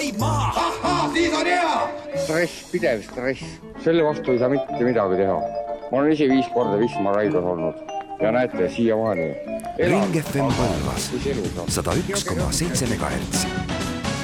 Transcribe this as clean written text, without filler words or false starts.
pokid maha. Ahhaa, siis on hea! Stress, pidev stress. Selle vastu ei saa mitte midagi teha. Ma olen ise 5 korda vihmaraigus olnud ja näete, siiamaani. Ring FM Põlvas 101,7 MHz.